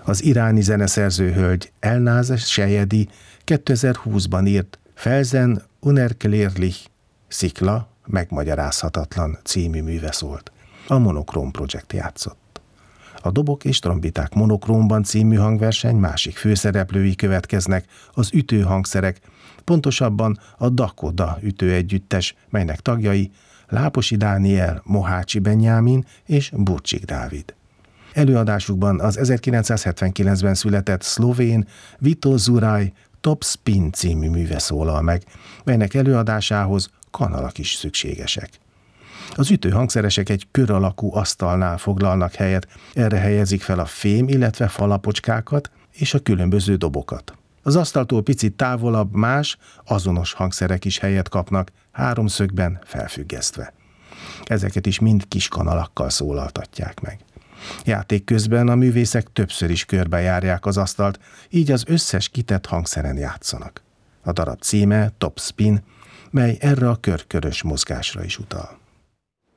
Az iráni zeneszerző hölgy Elnaz Sejedi 2020-ban írt Felsen unerklärlich szikla, megmagyarázhatatlan című műve szólt. A Monokróm Projekt játszott. A Dobok és trombiták monokrómban című hangverseny másik főszereplői következnek, az ütőhangszerek, pontosabban a Dakoda ütőegyüttes, melynek tagjai Láposi Dániel, Mohácsi Benyámin és Burcsik Dávid. Előadásukban az 1979-ben született szlovén Vito Zuraj Top Spin című műve szólal meg, melynek előadásához kanalak is szükségesek. Az ütőhangszeresek egy kör alakú asztalnál foglalnak helyet, erre helyezik fel a fém, illetve falapocskákat és a különböző dobokat. Az asztaltól picit távolabb más, azonos hangszerek is helyet kapnak, háromszögben felfüggesztve. Ezeket is mind kis kanalakkal szólaltatják meg. Játék közben a művészek többször is körbejárják az asztalt, így az összes kitett hangszeren játszanak. A darab címe Top Spin, mely erre a körkörös mozgásra is utal.